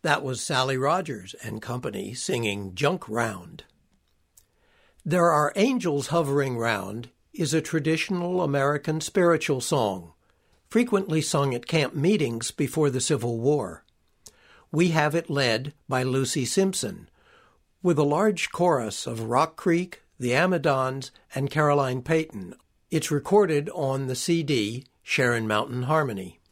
That was Sally Rogers and Company singing Junk Round. There Are Angels Hovering Round is a traditional American spiritual song, frequently sung at camp meetings before the Civil War. We have it led by Lucy Simpson, with a large chorus of Rock Creek, the Amadons, and Caroline Payton. It's recorded on the CD Sharon Mountain Harmony.